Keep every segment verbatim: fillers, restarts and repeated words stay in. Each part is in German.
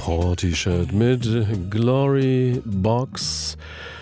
Paw-T-Shirt mit Glory Box.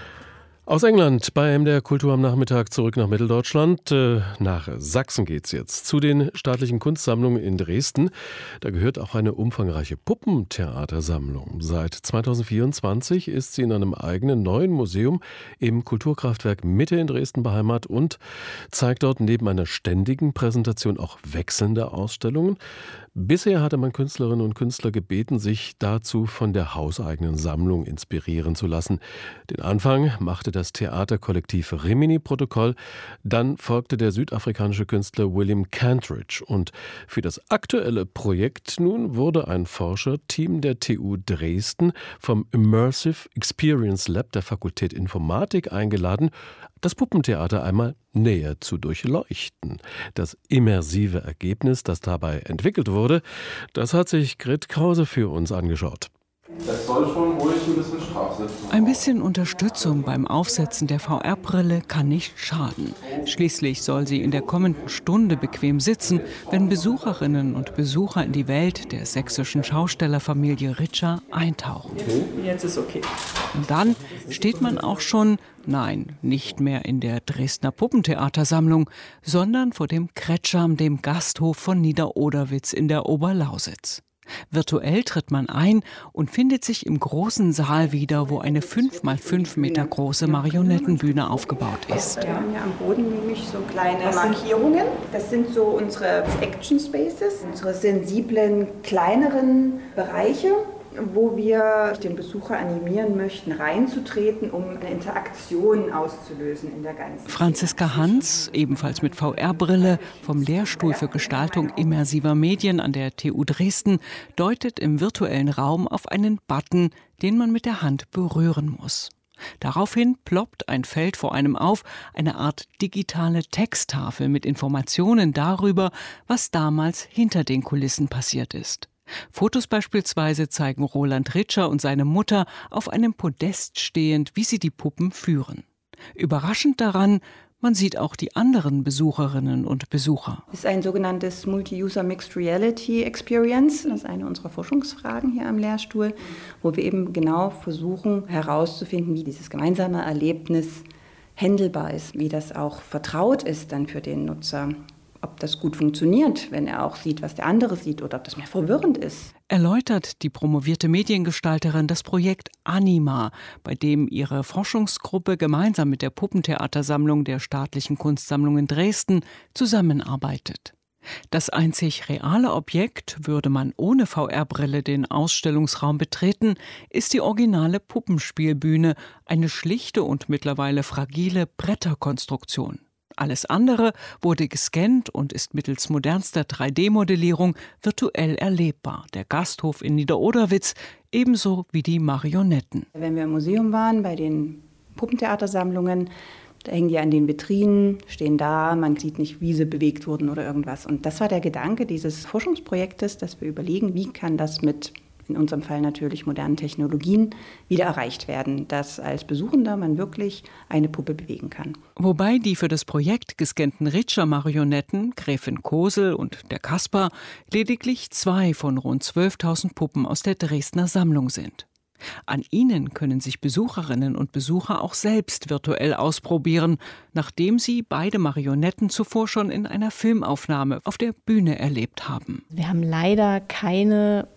Aus England bei M D R Kultur am Nachmittag zurück nach Mitteldeutschland. Nach Sachsen geht's jetzt zu den staatlichen Kunstsammlungen in Dresden. Da gehört auch eine umfangreiche Puppentheatersammlung. Seit zweitausendvierundzwanzig ist sie in einem eigenen neuen Museum im Kulturkraftwerk Mitte in Dresden beheimatet und zeigt dort neben einer ständigen Präsentation auch wechselnde Ausstellungen. Bisher hatte man Künstlerinnen und Künstler gebeten, sich dazu von der hauseigenen Sammlung inspirieren zu lassen. Den Anfang machte das Theaterkollektiv Rimini-Protokoll, dann folgte der südafrikanische Künstler William Kantridge. Und für das aktuelle Projekt nun wurde ein Forscherteam der T U Dresden vom Immersive Experience Lab der Fakultät Informatik eingeladen, das Puppentheater einmal näher zu durchleuchten. Das immersive Ergebnis, das dabei entwickelt wurde, das hat sich Grit Krause für uns angeschaut. Das soll schon ruhig ein bisschen straff sitzen. Ein bisschen Unterstützung beim Aufsetzen der V R-Brille kann nicht schaden. Schließlich soll sie in der kommenden Stunde bequem sitzen, wenn Besucherinnen und Besucher in die Welt der sächsischen Schaustellerfamilie Ritscher eintauchen. Okay. Jetzt ist okay. Und dann steht man auch schon, nein, nicht mehr in der Dresdner Puppentheatersammlung, sondern vor dem Kretscham, dem Gasthof von Niederoderwitz in der Oberlausitz. Virtuell tritt man ein und findet sich im großen Saal wieder, wo eine fünf mal fünf Meter große Marionettenbühne aufgebaut ist. Wir haben hier am Boden nämlich so kleine Markierungen. Das sind so unsere Action Spaces, unsere sensiblen, kleineren Bereiche, wo wir den Besucher animieren möchten, reinzutreten, um eine Interaktion auszulösen in der ganzen. Franziska Hans, ebenfalls mit V R-Brille, vom Lehrstuhl für Gestaltung immersiver Medien an der T U Dresden, deutet im virtuellen Raum auf einen Button, den man mit der Hand berühren muss. Daraufhin ploppt ein Feld vor einem auf, eine Art digitale Texttafel mit Informationen darüber, was damals hinter den Kulissen passiert ist. Fotos beispielsweise zeigen Roland Ritscher und seine Mutter auf einem Podest stehend, wie sie die Puppen führen. Überraschend daran, man sieht auch die anderen Besucherinnen und Besucher. Das ist ein sogenanntes Multi-User Mixed Reality Experience. Das ist eine unserer Forschungsfragen hier am Lehrstuhl, wo wir eben genau versuchen herauszufinden, wie dieses gemeinsame Erlebnis händelbar ist, wie das auch vertraut ist dann für den Nutzer. Ob das gut funktioniert, wenn er auch sieht, was der andere sieht, oder ob das mehr verwirrend ist. Erläutert die promovierte Mediengestalterin das Projekt Anima, bei dem ihre Forschungsgruppe gemeinsam mit der Puppentheatersammlung der Staatlichen Kunstsammlung in Dresden zusammenarbeitet. Das einzig reale Objekt, würde man ohne V R-Brille den Ausstellungsraum betreten, ist die originale Puppenspielbühne, eine schlichte und mittlerweile fragile Bretterkonstruktion. Alles andere wurde gescannt und ist mittels modernster drei D Modellierung virtuell erlebbar. Der Gasthof in Niederoderwitz ebenso wie die Marionetten. Wenn wir im Museum waren, bei den Puppentheatersammlungen, da hängen die an den Vitrinen, stehen da, man sieht nicht, wie sie bewegt wurden oder irgendwas. Und das war der Gedanke dieses Forschungsprojektes, dass wir überlegen, wie kann das mit, in unserem Fall natürlich modernen Technologien, wieder erreicht werden, dass als Besuchender man wirklich eine Puppe bewegen kann. Wobei die für das Projekt gescannten Ritscher-Marionetten, Gräfin Kosel und der Kasper, lediglich zwei von rund zwölftausend Puppen aus der Dresdner Sammlung sind. An ihnen können sich Besucherinnen und Besucher auch selbst virtuell ausprobieren, nachdem sie beide Marionetten zuvor schon in einer Filmaufnahme auf der Bühne erlebt haben. Wir haben leider keine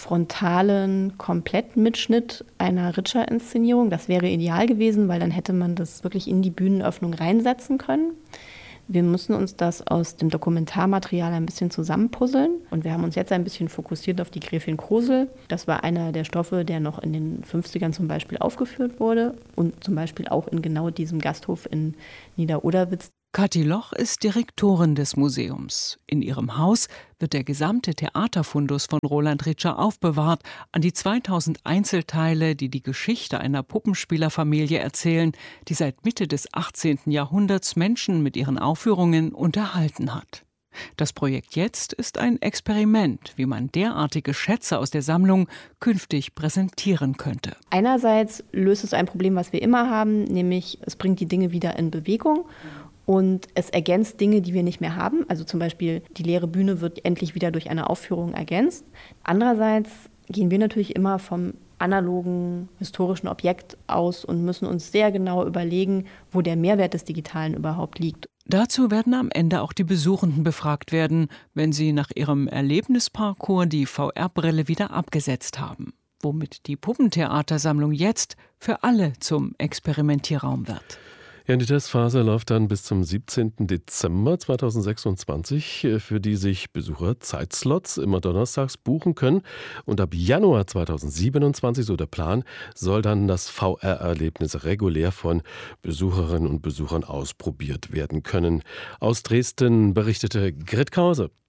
frontalen Komplettmitschnitt einer Ritscher-Inszenierung. Das wäre ideal gewesen, weil dann hätte man das wirklich in die Bühnenöffnung reinsetzen können. Wir müssen uns das aus dem Dokumentarmaterial ein bisschen zusammenpuzzeln. Und wir haben uns jetzt ein bisschen fokussiert auf die Gräfin Kosel. Das war einer der Stoffe, der noch in den fünfzigern zum Beispiel aufgeführt wurde. Und zum Beispiel auch in genau diesem Gasthof in Niederoderwitz. Kathi Loch ist Direktorin des Museums. In ihrem Haus wird der gesamte Theaterfundus von Roland Ritscher aufbewahrt, an die zweitausend Einzelteile, die die Geschichte einer Puppenspielerfamilie erzählen, die seit Mitte des achtzehnten Jahrhunderts Menschen mit ihren Aufführungen unterhalten hat. Das Projekt jetzt ist ein Experiment, wie man derartige Schätze aus der Sammlung künftig präsentieren könnte. Einerseits löst es ein Problem, was wir immer haben, nämlich es bringt die Dinge wieder in Bewegung. Und es ergänzt Dinge, die wir nicht mehr haben. Also zum Beispiel die leere Bühne wird endlich wieder durch eine Aufführung ergänzt. Andererseits gehen wir natürlich immer vom analogen historischen Objekt aus und müssen uns sehr genau überlegen, wo der Mehrwert des Digitalen überhaupt liegt. Dazu werden am Ende auch die Besuchenden befragt werden, wenn sie nach ihrem Erlebnisparcours die V R-Brille wieder abgesetzt haben, womit die Puppentheatersammlung jetzt für alle zum Experimentierraum wird. Ja, die Testphase läuft dann bis zum siebzehnten Dezember zweitausendsechsundzwanzig, für die sich Besucher Zeitslots immer donnerstags buchen können. Und ab Januar zweitausendsiebenundzwanzig, so der Plan, soll dann das V R-Erlebnis regulär von Besucherinnen und Besuchern ausprobiert werden können. Aus Dresden berichtete Grit Krause.